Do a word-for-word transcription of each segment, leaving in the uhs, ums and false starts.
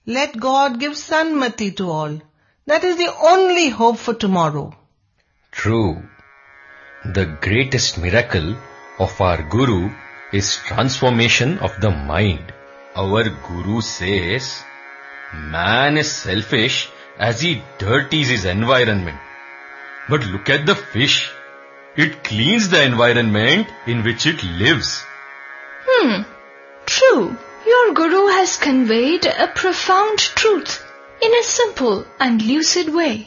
Let God give Sanmati to all. That is the only hope for tomorrow. True. The greatest miracle of our Guru is transformation of the mind. Our Guru says, man is selfish as he dirties his environment. But look at the fish. It cleans the environment in which it lives. Hmm, true. Your Guru has conveyed a profound truth in a simple and lucid way.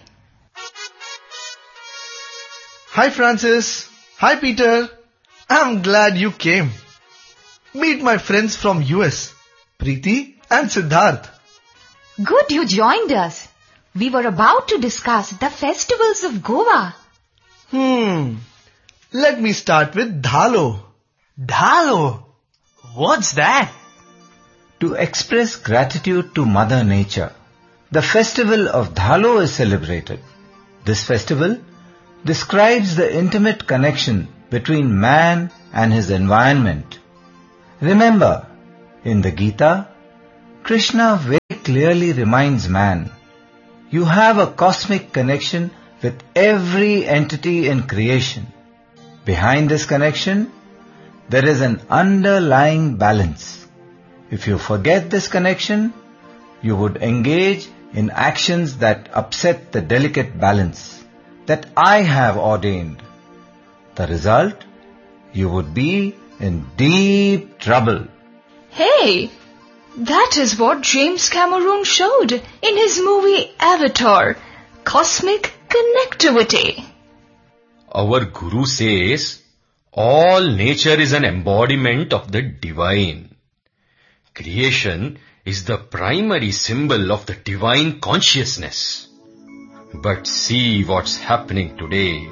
Hi Francis. Hi Peter. I'm glad you came. Meet my friends from U S, Preeti and Siddharth. Good you joined us. We were about to discuss the festivals of Goa. Hmm. Let me start with Dhalo. Dhalo? What's that? To express gratitude to Mother Nature, the festival of Dhalo is celebrated. This festival describes the intimate connection between man and his environment. Remember, in the Gita, Krishna very clearly reminds man, you have a cosmic connection with every entity in creation. Behind this connection, there is an underlying balance. If you forget this connection, you would engage in actions that upset the delicate balance that I have ordained. The result, you would be in deep trouble. Hey, that is what James Cameron showed in his movie Avatar, Cosmic Connectivity. Our Guru says, all nature is an embodiment of the divine. Creation is the primary symbol of the divine consciousness. But see what's happening today.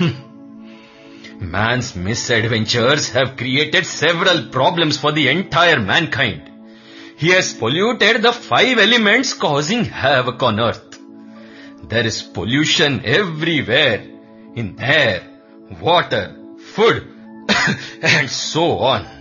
Man's misadventures have created several problems for the entire mankind. He has polluted the five elements, causing havoc on earth. There is pollution everywhere, in air, water, food, and so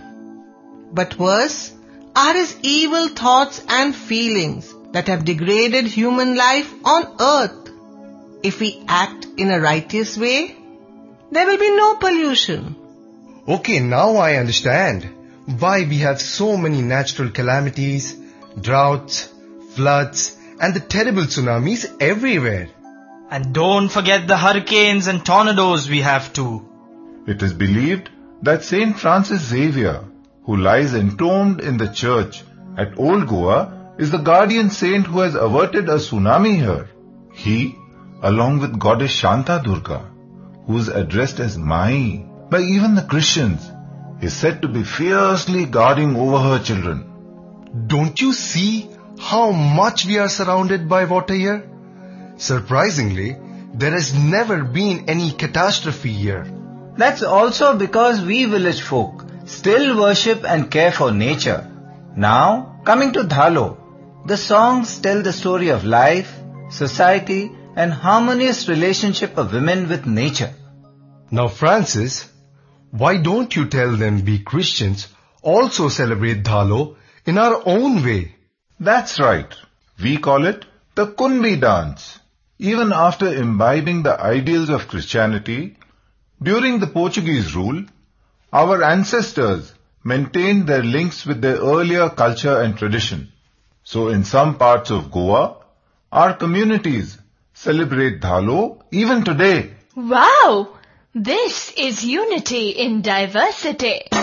on. But worse are his evil thoughts and feelings that have degraded human life on earth. If we act in a righteous way, there will be no pollution. Okay, now I understand why we have so many natural calamities, droughts, floods, and the terrible tsunamis everywhere. And don't forget the hurricanes and tornadoes we have too. It is believed that Saint Francis Xavier, who lies entombed in the church at Old Goa, is the guardian saint who has averted a tsunami here. He, along with goddess Shanta Durga, who is addressed as Mai by even the Christians, is said to be fiercely guarding over her children. Don't you see how much we are surrounded by water here? Surprisingly, there has never been any catastrophe here. That's also because we village folk still worship and care for nature. Now, coming to Dhalo, the songs tell the story of life, society, and harmonious relationship of women with nature. Now Francis, why don't you tell them we Christians also celebrate Dhalo in our own way? That's right. We call it the Kunbi dance. Even after imbibing the ideals of Christianity, during the Portuguese rule, our ancestors maintained their links with their earlier culture and tradition. So in some parts of Goa, our communities celebrate Dhalo even today. Wow! This is unity in diversity.